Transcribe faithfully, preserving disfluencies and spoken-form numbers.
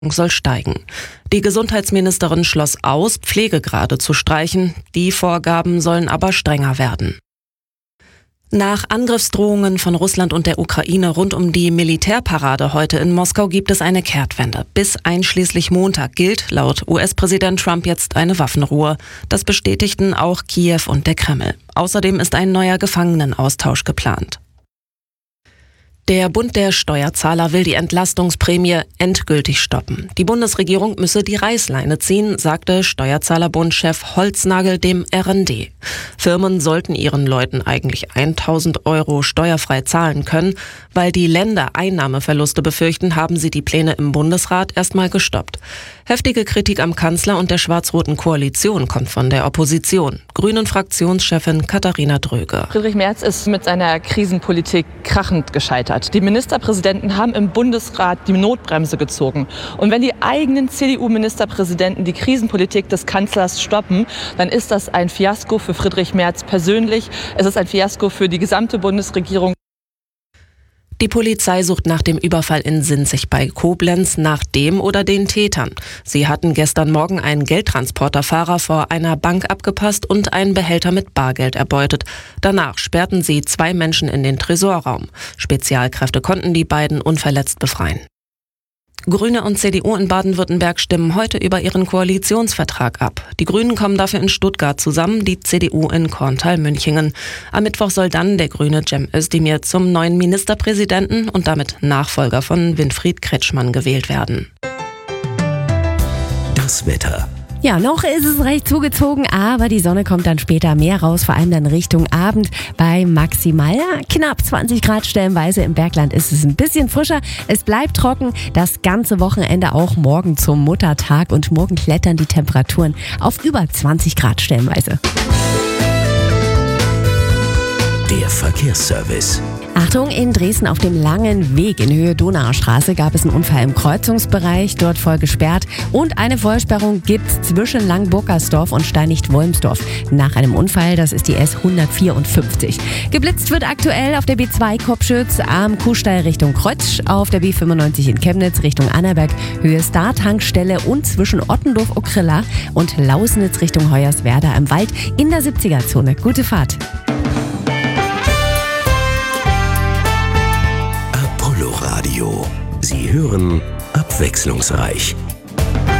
soll steigen. Die Gesundheitsministerin schloss aus, Pflegegrade zu streichen. Die Vorgaben sollen aber strenger werden. Nach Angriffsdrohungen von Russland und der Ukraine rund um die Militärparade heute in Moskau gibt es eine Kehrtwende. Bis einschließlich Montag gilt laut U S-Präsident Trump jetzt eine Waffenruhe. Das bestätigten auch Kiew und der Kreml. Außerdem ist ein neuer Gefangenenaustausch geplant. Der Bund der Steuerzahler will die Entlastungsprämie endgültig stoppen. Die Bundesregierung müsse die Reißleine ziehen, sagte Steuerzahlerbundchef Holznagel dem R N D. Firmen sollten ihren Leuten eigentlich tausend Euro steuerfrei zahlen können. Weil die Länder Einnahmeverluste befürchten, haben sie die Pläne im Bundesrat erstmal gestoppt. Heftige Kritik am Kanzler und der schwarz-roten Koalition kommt von der Opposition. Grünen-Fraktionschefin Katharina Dröge. Friedrich Merz ist mit seiner Krisenpolitik krachend gescheitert. Die Ministerpräsidenten haben im Bundesrat die Notbremse gezogen. Und wenn die eigenen C D U-Ministerpräsidenten die Krisenpolitik des Kanzlers stoppen, dann ist das ein Fiasko für Friedrich Merz persönlich. Es ist ein Fiasko für die gesamte Bundesregierung. Die Polizei sucht nach dem Überfall in Sinzig bei Koblenz nach dem oder den Tätern. Sie hatten gestern Morgen einen Geldtransporterfahrer vor einer Bank abgepasst und einen Behälter mit Bargeld erbeutet. Danach sperrten sie zwei Menschen in den Tresorraum. Spezialkräfte konnten die beiden unverletzt befreien. Grüne und C D U in Baden-Württemberg stimmen heute über ihren Koalitionsvertrag ab. Die Grünen kommen dafür in Stuttgart zusammen, die C D U in Korntal-Münchingen. Am Mittwoch soll dann der Grüne Cem Özdemir zum neuen Ministerpräsidenten und damit Nachfolger von Winfried Kretschmann gewählt werden. Das Wetter. Ja, noch ist es recht zugezogen, aber die Sonne kommt dann später mehr raus, vor allem dann Richtung Abend bei maximal ja, knapp zwanzig Grad stellenweise. Im Bergland ist es ein bisschen frischer, es bleibt trocken, das ganze Wochenende auch morgen zum Muttertag und morgen klettern die Temperaturen auf über zwanzig Grad stellenweise. Der Verkehrsservice. Achtung, in Dresden auf dem langen Weg in Höhe Donaustraße gab es einen Unfall im Kreuzungsbereich, dort voll gesperrt. Und eine Vollsperrung gibt es zwischen Langburgersdorf und Steinicht-Wolmsdorf. Nach einem Unfall, das ist die S hundertvierundfünfzig. Geblitzt wird aktuell auf der B zwei Kopschütz am Kuhstall Richtung Kreuz, auf der B fünfundneunzig in Chemnitz Richtung Annaberg, Höhe Star-Tankstelle und zwischen Ottendorf-Okrilla und Lausnitz Richtung Hoyerswerda im Wald in der siebziger-Zone. Gute Fahrt! Radio. Sie hören abwechslungsreich.